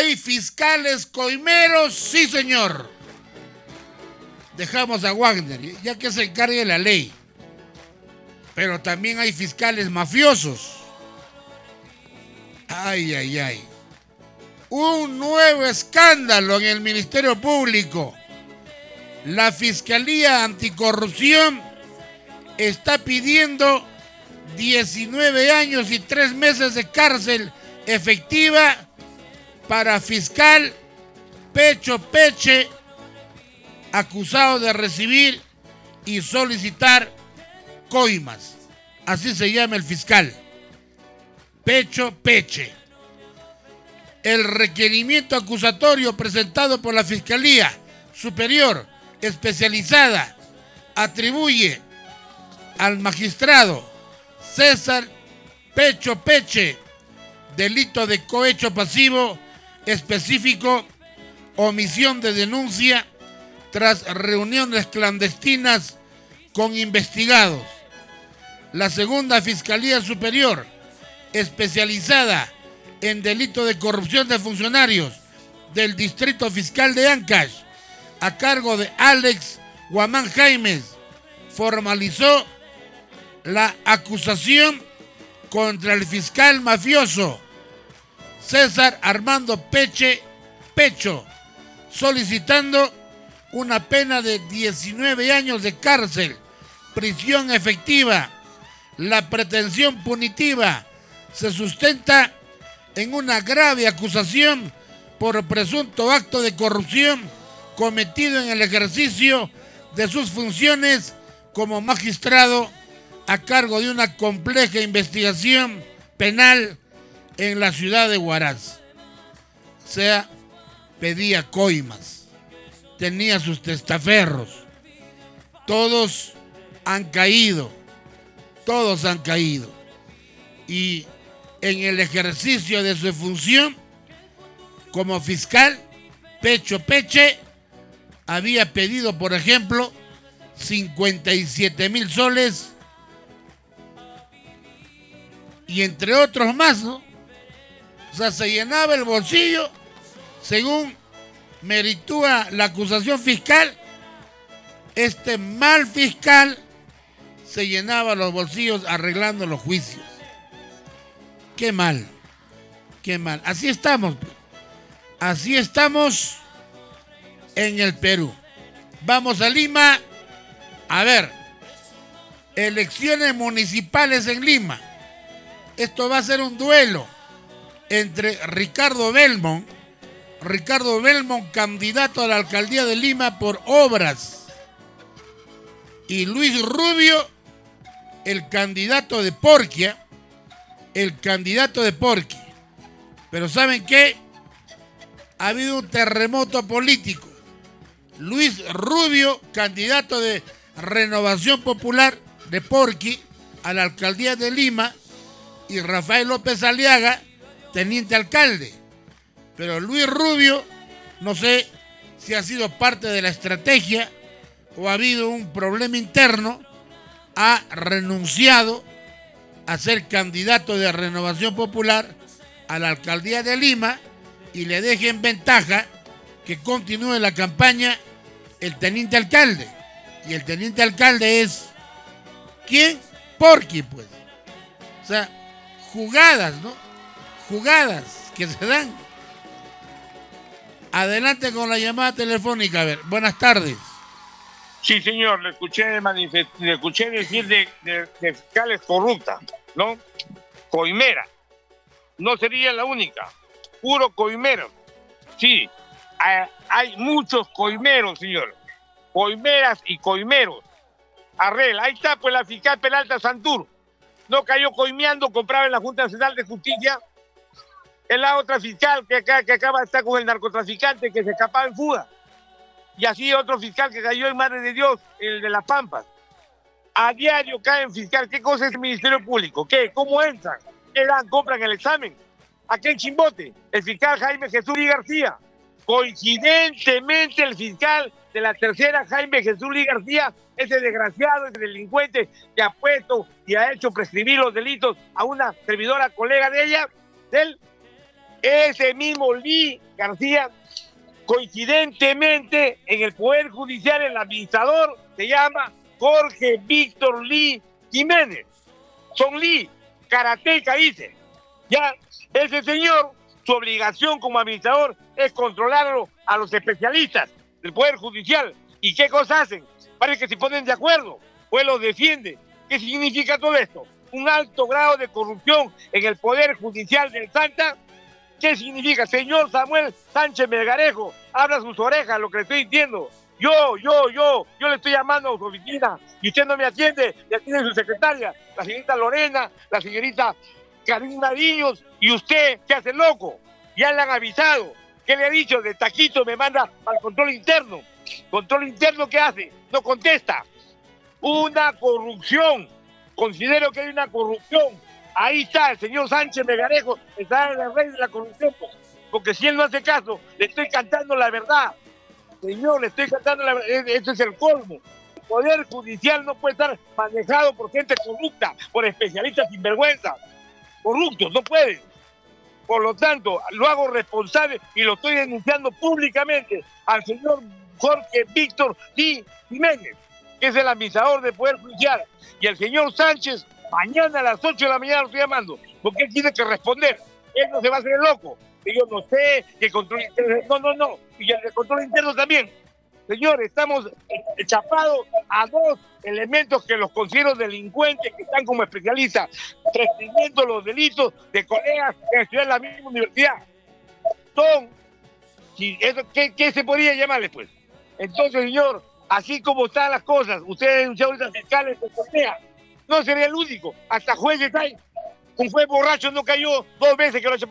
¿Hay fiscales coimeros? Sí, señor. Dejamos a Wagner, ya que se encargue la ley. Pero también hay fiscales mafiosos. Ay, ay, ay. Un nuevo escándalo en el Ministerio Público. La Fiscalía Anticorrupción está pidiendo 19 años y 3 meses de cárcel efectiva para fiscal Pecho Peche, acusado de recibir y solicitar coimas. Así se llama el fiscal, Pecho Peche. El requerimiento acusatorio presentado por la Fiscalía Superior Especializada atribuye al magistrado César Pecho Peche delito de cohecho pasivo específico, omisión de denuncia tras reuniones clandestinas con investigados. La segunda Fiscalía Superior Especializada en delito de corrupción de funcionarios del Distrito Fiscal de Ancash, a cargo de Alex Guamán Jaimes, formalizó la acusación contra el fiscal mafioso César Armando Pecho, solicitando una pena de 19 años de cárcel, prisión efectiva. La pretensión punitiva se sustenta en una grave acusación por presunto acto de corrupción cometido en el ejercicio de sus funciones como magistrado a cargo de una compleja investigación penal en la ciudad de Huaraz. O sea, pedía coimas, tenía sus testaferros. Todos han caído. Y en el ejercicio de su función como fiscal, Pecho Peche había pedido, por ejemplo, 57,000 soles y entre otros más, ¿no? O sea, se llenaba el bolsillo, según meritúa la acusación fiscal. Este mal fiscal se llenaba los bolsillos arreglando los juicios. Qué mal. Así estamos. Así estamos en el Perú. Vamos a Lima. A ver, elecciones municipales en Lima. Esto va a ser un duelo entre Ricardo Belmont, candidato a la alcaldía de Lima por obras, y Luis Rubio, el candidato de Porquia. Pero ¿saben qué? Ha habido un terremoto político. Luis Rubio, candidato de Renovación Popular de Porqui a la alcaldía de Lima, y Rafael López Aliaga, teniente alcalde. Pero Luis Rubio, no sé si ha sido parte de la estrategia o ha habido un problema interno, ha renunciado a ser candidato de Renovación Popular a la alcaldía de Lima y le deje en ventaja que continúe la campaña el teniente alcalde. Y el teniente alcalde es ¿quién? Porqui, pues. O sea, jugadas, ¿no? Jugadas que se dan. Adelante con la llamada telefónica. A ver, buenas tardes. Sí, señor, le escuché decir de fiscales corruptas, ¿no? Coimera. No sería la única. Puro coimero. Sí, hay muchos coimeros, señor. Coimeras y coimeros. Arrel, ahí está, pues la fiscal Peralta Santur. No cayó coimeando, compraba en la Junta Nacional de Justicia. Es la otra fiscal que acaba de estar con el narcotraficante que se escapaba en fuga. Y así otro fiscal que cayó en Madre de Dios, el de Las Pampas. A diario caen fiscal. ¿Qué cosa es el Ministerio Público? ¿Qué? ¿Cómo entran? ¿Qué dan? ¿Compran el examen? Aquí en Chimbote, el fiscal Jaime Jesús Lee García. Coincidentemente, el fiscal de la tercera, Jaime Jesús Lee García, ese desgraciado, ese delincuente que ha puesto y ha hecho prescribir los delitos a una servidora colega de ella, ese mismo Lee García, coincidentemente en el Poder Judicial el administrador se llama Jorge Víctor Lee Jiménez. Son Lee, karateca dice. Ya, ese señor, su obligación como administrador es controlarlo a los especialistas del Poder Judicial. ¿Y qué cosas hacen? Parece que se ponen de acuerdo, pues los defiende. ¿Qué significa todo esto? Un alto grado de corrupción en el Poder Judicial del Santa. ¿Qué significa? Señor Samuel Sánchez Melgarejo, abra sus orejas lo que le estoy diciendo. Yo le estoy llamando a su oficina y usted no me atiende, le atiende su secretaria, la señorita Lorena, la señorita Karina Viños, y usted se hace loco. Ya le han avisado. ¿Qué le ha dicho? De taquito me manda al control interno. ¿Control interno qué hace? No contesta. Una corrupción. Considero que hay una corrupción. Ahí está el señor Sánchez Melgarejo, está en el rey de la corrupción. Porque si él no hace caso, le estoy cantando la verdad. Señor, le estoy cantando la verdad. Esto es el colmo. El Poder Judicial no puede estar manejado por gente corrupta, por especialistas sinvergüenza. Corruptos, no pueden. Por lo tanto, lo hago responsable y lo estoy denunciando públicamente al señor Jorge Víctor Lee Jiménez, que es el administrador del Poder Judicial, y el señor Sánchez, mañana a las 8 de la mañana lo estoy llamando, porque él tiene que responder. Él no se va a hacer loco. Y yo no sé, que el control interno, no, y el de control interno también. Señor, estamos chapados a dos elementos que los considero delincuentes, que están como especialistas, restringiendo los delitos de colegas que estudian en la misma universidad. Son, ¿qué se podría llamarles, pues? Entonces, señor, así como están las cosas, usted denunció ahorita fiscales de Cortea, no sería el único, hasta jueces hay. Un juez borracho no cayó 2 veces que lo